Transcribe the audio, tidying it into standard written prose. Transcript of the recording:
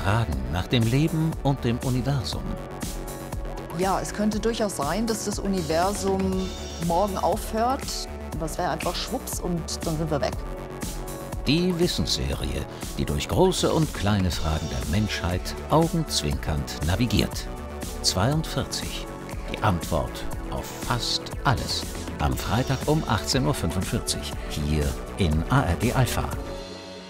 Fragen nach dem Leben und dem Universum. Ja, es könnte durchaus sein, dass das Universum morgen aufhört. Das wäre einfach schwupps und dann sind wir weg. Die Wissensserie, die durch große und kleine Fragen der Menschheit augenzwinkernd navigiert. 42. Die Antwort auf fast alles. Am Freitag um 18:45 Uhr hier in ARD Alpha.